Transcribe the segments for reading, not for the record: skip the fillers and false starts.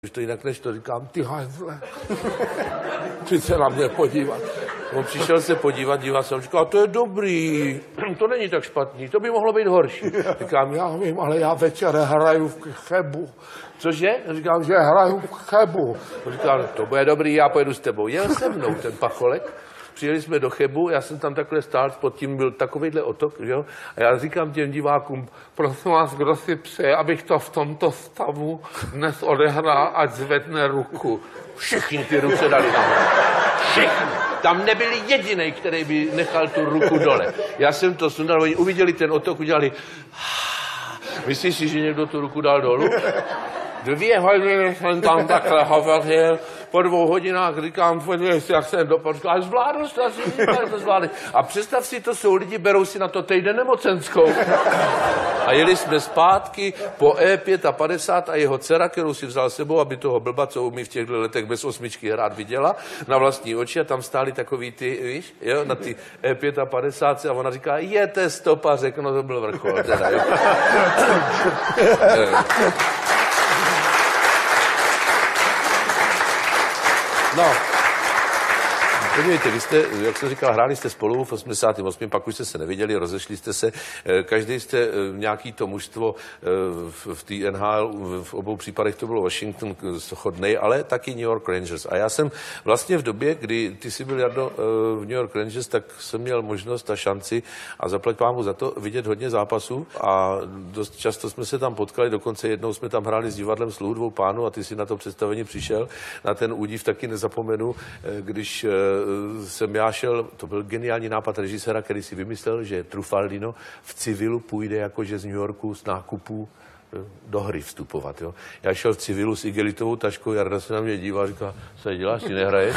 Už to jinak než to říkám, ty hajzle, ty se na mě podívat. On přišel se podívat, díval se, on říkal, to je dobrý, to není tak špatný, to by mohlo být horší. Říkám, já vím, ale já večer hraju v Chebu. Cože? Říkám, že hraju v Chebu. On říkal, to bude dobrý, já pojedu s tebou. Jel se mnou ten Pacholek. Přijeli jsme do Chebu, já jsem tam takhle stál, pod tím byl takovýhle otok, že jo? A já říkám těm divákům, prosím vás, kdo si přeje, abych to v tomto stavu dnes odehrál, ať zvedne ruku. Všichni ty ruce dali nahoru. Všichni. Tam nebyl jedinej, který by nechal tu ruku dole. Já jsem to sundal, oni uviděli ten otok, udělali... Myslíš si, že někdo tu ruku dal dolů? 2 hodiny jsem tam takhle hovořil, po 2 hodinách říkám, podívej si, jak jsem dopočkal, zvládl jsi to, asi to zvládli. A představ si, to jsou lidi, berou si na to týden nemocenskou. A jeli jsme zpátky po E55 a jeho dcera, kterou si vzal sebou, aby toho blba, co umí v těchto letech bez 8 hrát, viděla na vlastní oči a tam stáli takový ty, víš, jo, na ty E55 a ona říká, jete stopa, řekl, no to byl vrchol, teda, jo. No, podívejte, vy jste, jak jsem říkal, hráli jste spolu v 88. Pak už jste se neviděli, rozešli jste se. Každý jste nějaký to mužstvo v té NHL, v obou případech to bylo Washington chodnej, ale taky New York Rangers. A já jsem vlastně v době, kdy ty jsi byl, Jardo, v New York Rangers, tak jsem měl možnost a šanci a zaplať pámu za to vidět hodně zápasů a dost často jsme se tam potkali, dokonce jednou jsme tam hráli s divadlem Sluhu 2 pánů a ty si na to představení přišel. Na ten údiv taky nezapomenu, když jsem já šel, to byl geniální nápad režiséra, který si vymyslel, že Trufaldino v civilu půjde jakože z New Yorku z nákupů do hry vstupovat. Jo. Já šel v civilu s igelitovou taškou, Jarda se na mě díval a říká, co děláš, ty nehraješ?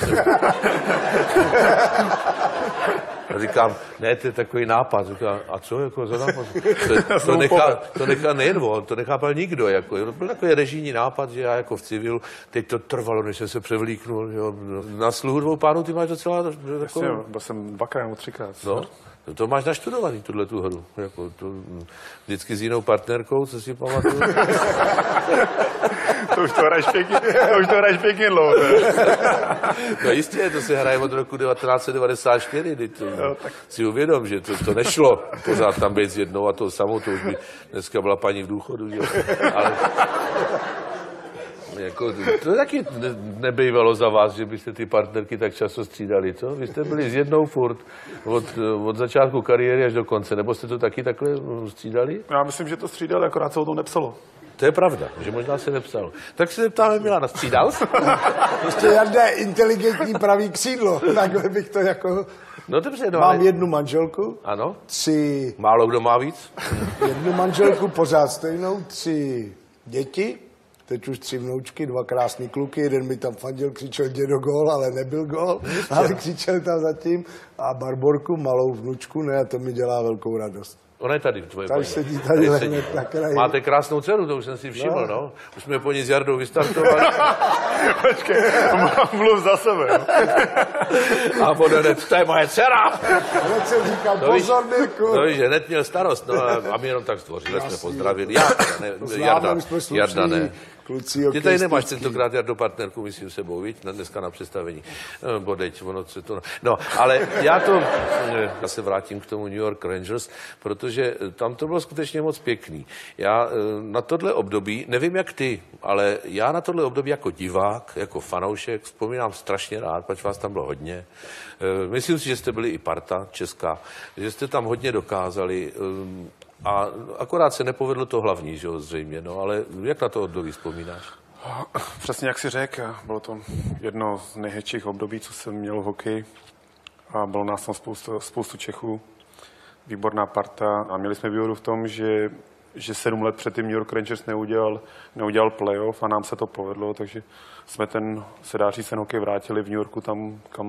A říkám, ne, to je takový nápad. Říkám, a co jako za nápad? To nechá nejen on, to nechápal nikdo. Jako. To byl takový režijní nápad, že já jako v civilu, teď to trvalo, než jsem se převlíknul. Jo. Na Sluhu 2 pánů ty máš docela... Jasně, byl jsem 2krát nebo 3krát. No. To máš naštudovaný, tu hru. Jako, vždycky s jinou partnerkou, co si pamatuju. To už to hraješ pěkně dlouho. No jistě, to se hraje od roku 1994, tak si uvědom, že to nešlo pořád tam být s jednou a tou samou, to už by dneska byla paní v důchodu, že? Ale jako, to taky nebývalo za vás, že byste ty partnerky tak často střídali, co? Vy jste byli s jednou furt od začátku kariéry až do konce, nebo jste to taky takhle střídali? Já myslím, že to střídali, akorát se o tom nepsalo. To je pravda, že možná se nepsalo. Tak se zeptáme Milana, střídal? Prostě Jarda je inteligentní pravý křídlo, takhle bych to jako... No dobře, no. Mám 1 manželku. Ano. 3... Málo kdo má víc? 1 manželku, pořád stejnou, 3 děti. Teď už 3 vnoučky, 2 krásný kluky, jeden mi tam fandil, křičel dědo gól, ale nebyl gól, ale křičel tam zatím. A Barborku, malou vnučku, ne, a to mi dělá velkou radost. Ona je tady, tvoje paní. Sedí tady hned na kraji. Máte krásnou dceru, to už jsem si všiml, no. Už jsme po ní s Jardou vystartovali. Počkej, mluv za sebe. No. A on hned, to je moje dcera. Hned jsem říkal, pozor, Mirku. No víš, hned měl starost, no a my jenom tak zdvořile jsme pozdravili. Jarda ne. Kluci, ty tady nemáš tentokrát Jardo partnerku, myslím, sebou, víš, dneska na představení. Bodeď, ono se to... No, ale já se vrátím k tomu New York Rangers, protože tam to bylo skutečně moc pěkný. Já na tohle období, nevím jak ty, ale já na tohle období jako divák, jako fanoušek, vzpomínám strašně rád, protože vás tam bylo hodně. Myslím si, že jste byli i parta česká, že jste tam hodně dokázali. A akorát se nepovedlo to hlavní, že jo, zřejmě, no, ale jak na to období vzpomínáš? Přesně jak jsi řekl, bylo to jedno z nejhezčích období, co jsem měl v hokeji a bylo nás tam spoustu Čechů, výborná parta a měli jsme výhodu v tom, že 7 let předtím New York Rangers neudělal playoff a nám se to povedlo, takže jsme se dá říct, ten hokej vrátili v New Yorku tam, kam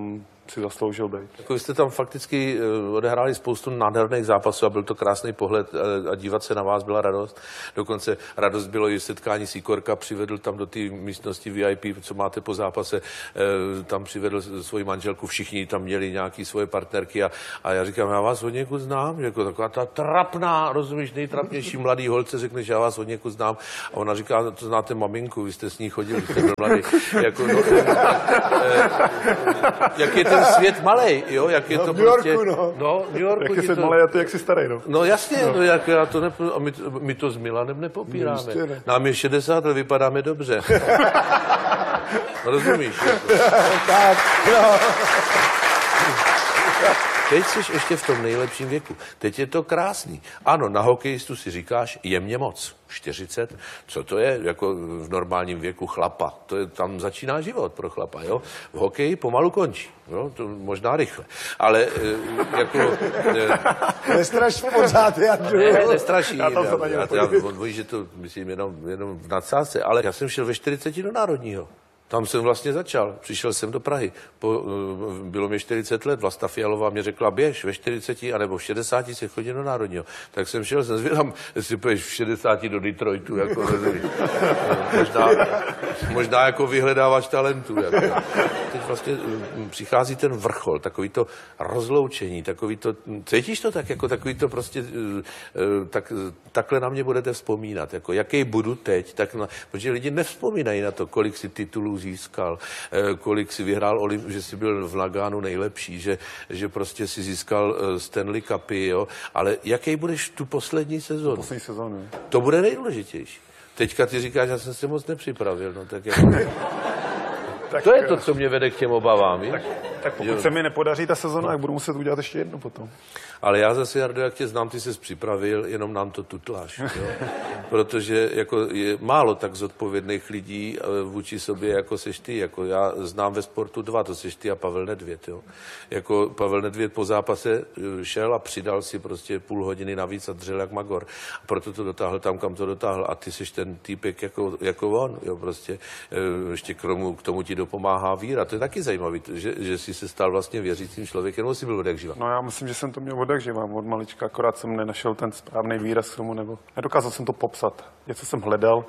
si zasloužil být. Jako vy jste tam fakticky odehráli spoustu nádherných zápasů a byl to krásný pohled a dívat se na vás byla radost. Dokonce radost bylo i setkání Sikorka, přivedl tam do té místnosti VIP, co máte po zápase, tam přivedl svoji manželku, všichni tam měli nějaký svoje partnerky a já říkám, já vás od někud znám, jako taková ta trapná, rozumíš, nejtrapnější mladý holce, řekne, že já vás od někud znám a ona říká, to znáte maminku, vy jste s ní chodili, jste byl mladý. Jako, no, jak je ten svět malej, jo, jak je to v New Yorku, prostě... no. V New Yorku. Jak je svět malej a ty jak jsi starý, no. No jasně, no, jak já to a my to s Milanem nepopíráme. Ne. Nám je 60, ale vypadáme dobře. Rozumíš? Jako. Tak, no. Teď jsi ještě v tom nejlepším věku. Teď je to krásný. Ano, na hokejistu si říkáš, je mě moc. 40, co to je jako v normálním věku chlapa? To je, tam začíná život pro chlapa, jo? V hokeji pomalu končí, jo? To možná rychle. Ale jako... Nestraš pořád, Jardu. Ne, nestraší. Já tam se Já on že to myslím jenom v nadsázce, ale já jsem šel ve 40 do Národního. Tam jsem vlastně začal. Přišel jsem do Prahy. Bylo mi 40 let. Vlasta Fialová mě řekla, běž ve 40 anebo v 60 se chodí do Národního. Tak jsem šel, jsem zvědám, jestli půjdeš v 60 do Detroitu. Jako, možná jako vyhledávač talentů. Jako. Teď vlastně přichází ten vrchol, takový to rozloučení, takový to, cítíš to tak, jako takový to prostě, takhle na mě budete vzpomínat. Jako, jaký budu teď, protože lidi nevzpomínají na to, kolik si titulů získal, kolik si vyhrál, že jsi byl v Nagánu nejlepší, že prostě si získal Stanley Cupy, jo, ale jaký budeš tu poslední sezónu? Poslední sezónu. To bude nejdůležitější. Teďka ty říkáš, že jsem se moc nepřipravil, no tak jako... To je to, co mě vede k těm obavám, víš? Tak pokud se mi nepodaří ta sezona, tak budu muset udělat ještě jedno potom. Ale já zase, Jardo, jak tě znám, ty ses připravil, jenom nám to tutláš. Jo? Protože jako je málo tak zodpovědných lidí vůči sobě, jako seš ty. Jako já znám ve sportu dva, to seš ty a Pavel Nedvěd. Jo? Jako Pavel Nedvěd po zápase šel a přidal si prostě půl hodiny navíc a dřel jak magor. A proto to dotáhl tam, kam to dotáhl. A ty seš ten týpek jako on. Jo? Prostě ještě k tomu ti dopomáhá víra. To je taky zajímavý, že jsi se stal vlastně věřícím člověkem, nebo jsi byl odjakživa? No já myslím, že jsem to měl odjakživa, od malička, akorát jsem nenašel ten správný výraz k tomu, nebo nedokázal jsem to popsat. Něco jsem hledal,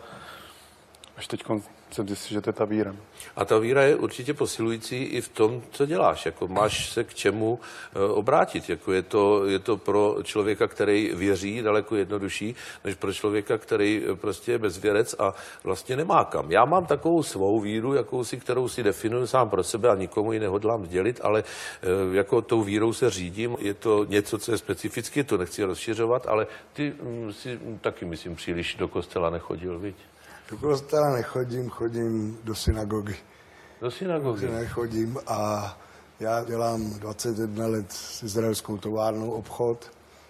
až teď jsem zjistil, že to je ta víra. A ta víra je určitě posilující i v tom, co děláš. Jako máš se k čemu obrátit. Jako je to pro člověka, který věří, daleko jednodušší, než pro člověka, který prostě je bezvěrec a vlastně nemá kam. Já mám takovou svou víru, kterou si definuju sám pro sebe a nikomu ji nehodlám sdělit, ale jako tou vírou se řídím. Je to něco, co je specifické, to nechci rozšiřovat, ale ty si taky, myslím, příliš do kostela nechodil, viď? Do kostela nechodím, chodím do synagogy. Do synagogy? Nechodím a já dělám 21 let s izraelskou továrnou obchod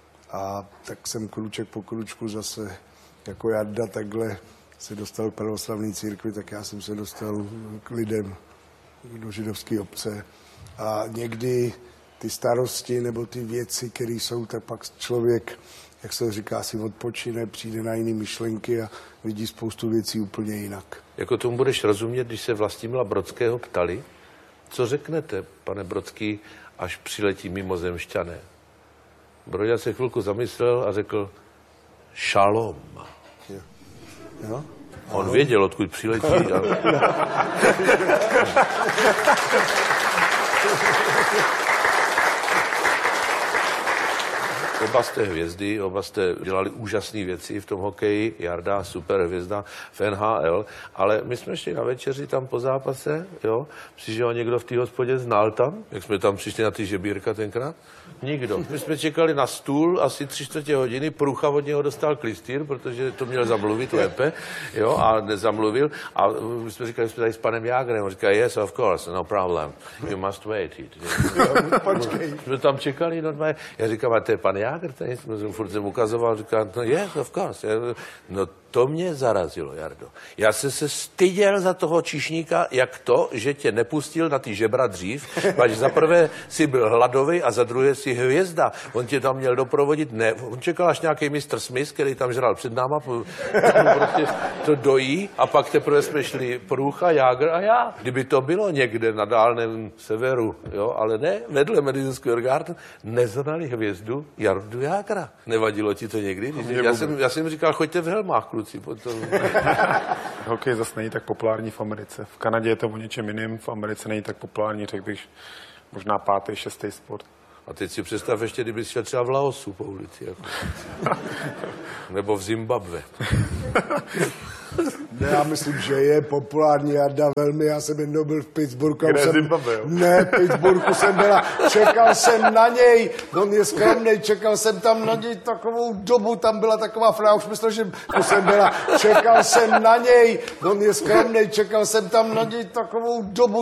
a tak jsem kruček po kručku zase jako Jarda takhle se dostal k pravoslavné církvi, tak já jsem se dostal k lidem do židovské obce a někdy ty starosti nebo ty věci, které jsou, tak pak člověk, jak se říká, si odpočine, přijde na jiné myšlenky a vidí spoustu věcí úplně jinak. Jako tomu budeš rozumět, když se Vlastimila Brodského ptali, co řeknete, pane Brodský, až přiletí mimozemšťané? Broďa se chvilku zamyslel a řekl šalom. Jo? On věděl, odkud přiletí. Oba jste hvězdy, oba jste dělali úžasné věci v tom hokeji, Jarda, super hvězda v NHL, ale my jsme šli na večeři tam po zápase, jo, přišel někdo v té hospodě, znal tam, jak jsme tam přišli na ty žebírka tenkrát? Nikdo. My jsme čekali na stůl asi 3/4 hodiny, Průcha od něho dostal klistýr, protože to měl zamluvit lépe, jo, a nezamluvil. A my jsme říkali, jsme tady s panem Jágrem, on říká, yes, of course, no problem, you must wait it. Počkej. Jsme tam čekali normálně, já říkám, a to je pan Jágr, ten furt jsem ukazoval, říká, no yes, of course. No to mě zarazilo, Jardo. Já jsem se styděl za toho číšníka, jak to, že tě nepustil na ty žebra dřív, až za prvé si byl hladový a za druhé si hvězda. On tě tam měl doprovodit, ne, on čekal až nějaký mistr Smith, který tam žral před náma, prostě to dojí a pak teprve jsme šli Průcha, Jágr a já. Kdyby to bylo někde na dálném severu, jo, ale ne, vedle Madison Square Garden, neznali hvězdu Jardu Jágra. Nevadilo ti to někdy? Já jsem říkal, choďte v helmách, kluci. Potom. Hokej zase není tak populární v Americe. V Kanadě je to o něčem jiným, v Americe není tak populární, řekl bych, možná 5., 6. sport. A teď si představ ještě, kdyby šel třeba v Laosu po ulici. Jako. Nebo v Zimbabwe. Ne, já myslím, že je populární, Jarda, velmi. Já jsem jednou byl v Pittsburghu. Kde Zimbabwe, jo? Ne, v Pittsburghu jsem byla. Čekal jsem na něj. On je skromnej. Čekal jsem tam na něj takovou dobu. Tam byla taková fráva. Už myslel, že jsem byla. Čekal jsem na něj. On je skromnej. Čekal jsem tam na něj takovou dobu.